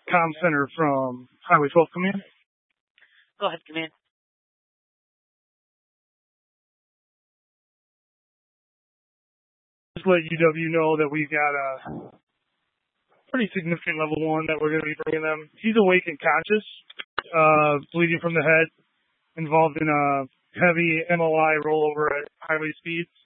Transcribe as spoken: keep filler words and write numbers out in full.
comm center from Highway twelve Command. Go ahead, Command. Just let U W know that we've got a pretty significant level one that we're going to be bringing them. He's awake and conscious, uh, bleeding from the head, involved in a heavy M O I rollover at highway speeds.